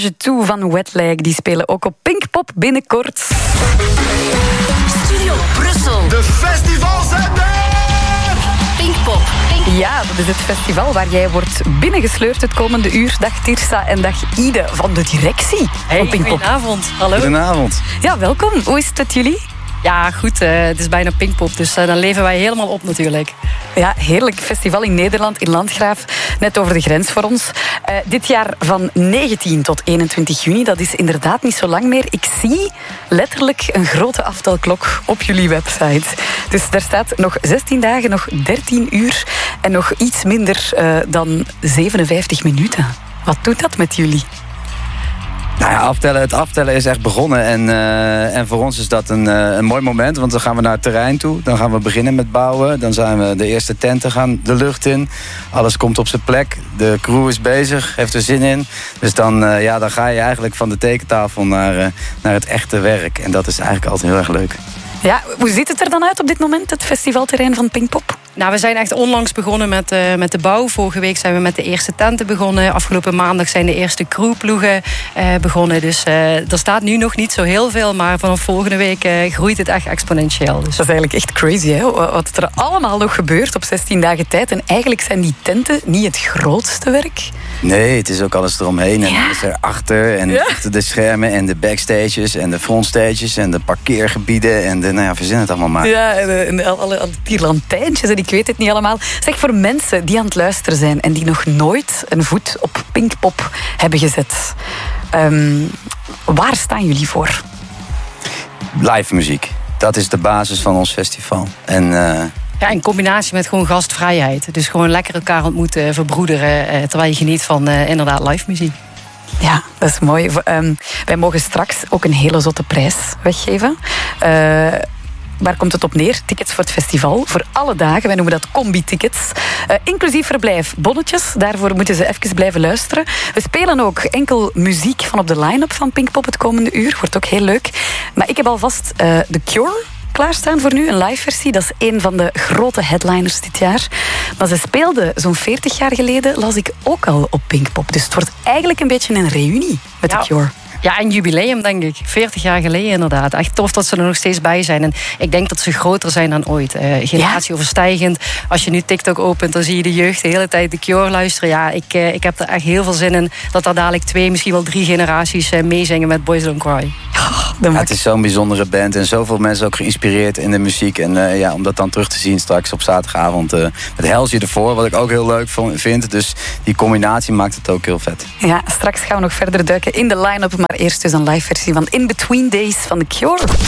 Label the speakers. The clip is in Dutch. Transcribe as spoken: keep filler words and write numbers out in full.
Speaker 1: Je Tout van Wetlag. Die spelen ook op Pinkpop binnenkort.
Speaker 2: Studio Brussel.
Speaker 3: De festivals zijn er!
Speaker 2: Pinkpop. Pink.
Speaker 1: Ja, dat is het festival waar jij wordt binnengesleurd het komende uur. Dag Tirsa en dag Ide van de directie
Speaker 4: Hey,
Speaker 1: van Pinkpop.
Speaker 4: goedenavond. Hallo.
Speaker 3: Goedenavond.
Speaker 1: Ja, welkom. Hoe is het met jullie?
Speaker 4: Ja, goed. Uh, het is bijna Pinkpop, dus uh, dan leven wij helemaal op natuurlijk.
Speaker 1: Ja, heerlijk festival in Nederland, in Landgraaf. Net over de grens voor ons. Uh, dit jaar van negentien tot eenentwintig juni. Dat is inderdaad niet zo lang meer. Ik zie letterlijk een grote aftelklok op jullie website. Dus daar staat nog zestien dagen, nog dertien uur... en nog iets minder uh, dan zevenenvijftig minuten. Wat doet dat met jullie?
Speaker 3: Nou ja, aftellen, het aftellen is echt begonnen. En, uh, en voor ons is dat een, uh, een mooi moment. Want dan gaan we naar het terrein toe. Dan gaan we beginnen met bouwen. Dan zijn we de eerste tenten gaan de lucht in. Alles komt op zijn plek. De crew is bezig, heeft er zin in. Dus dan, uh, ja, dan ga je eigenlijk van de tekentafel naar, uh, naar het echte werk. En dat is eigenlijk altijd heel erg leuk.
Speaker 1: Ja, hoe ziet het er dan uit op dit moment, het festivalterrein van Pinkpop?
Speaker 4: Nou, we zijn echt onlangs begonnen met, uh, met de bouw. Vorige week zijn we met de eerste tenten begonnen. Afgelopen maandag zijn de eerste crewploegen uh, begonnen. Dus uh, er staat nu nog niet zo heel veel. Maar vanaf volgende week uh, groeit het echt exponentieel. Dus.
Speaker 1: Dat is eigenlijk echt crazy, hè? Wat er allemaal nog gebeurt op zestien dagen tijd. En eigenlijk zijn die tenten niet het grootste werk.
Speaker 3: Nee, het is ook alles eromheen. En
Speaker 1: Ja.
Speaker 3: alles erachter. En
Speaker 1: Ja.
Speaker 3: de schermen en de backstages en de frontstages en de parkeergebieden. En de, nou ja, verzin het allemaal maar.
Speaker 1: Ja, en, en alle, alle tierlantijntjes en ik weet het niet allemaal. Zeg, voor mensen die aan het luisteren zijn en die nog nooit een voet op Pinkpop hebben gezet. Um, waar staan jullie voor?
Speaker 3: Live muziek. Dat is de basis van ons festival. En... Uh,
Speaker 4: Ja, in combinatie met gewoon gastvrijheid. Dus gewoon lekker elkaar ontmoeten, verbroederen. Uh, terwijl je geniet van uh, inderdaad live muziek.
Speaker 1: Ja, dat is mooi. Um, wij mogen straks ook een hele zotte prijs weggeven. Uh, Waar komt het op neer? Tickets voor het festival, voor alle dagen. Wij noemen dat combi-tickets. Uh, inclusief verblijf, bonnetjes. Daarvoor moeten ze even blijven luisteren. We spelen ook enkel muziek van op de line-up van Pinkpop het komende uur. Wordt ook heel leuk. Maar ik heb alvast uh, The Cure klaarstaan voor nu, een live versie. Dat is een van de grote headliners dit jaar. Maar ze speelden zo'n veertig jaar geleden, las ik ook al op Pinkpop. Dus het wordt eigenlijk een beetje een reunie met
Speaker 4: Ja.
Speaker 1: The Cure.
Speaker 4: Ja, een jubileum, denk ik. veertig jaar geleden inderdaad. Echt tof dat ze er nog steeds bij zijn. En ik denk dat ze groter zijn dan ooit. Uh, generatieoverstijgend. Als je nu TikTok opent, dan zie je de jeugd de hele tijd de Cure luisteren. Ja, ik, uh, ik heb er echt heel veel zin in dat er dadelijk twee, misschien wel drie generaties uh, meezingen met Boys Don't Cry.
Speaker 1: Ja,
Speaker 3: ja, het is zo'n bijzondere band en zoveel mensen ook geïnspireerd in de muziek. En uh, ja, om dat dan terug te zien straks op zaterdagavond uh, met Halsey ervoor, wat ik ook heel leuk vind. Dus die combinatie maakt het ook heel vet.
Speaker 1: Ja, straks gaan we nog verder duiken in de line-up, maar eerst dus een live versie van In Between Days van The Cure.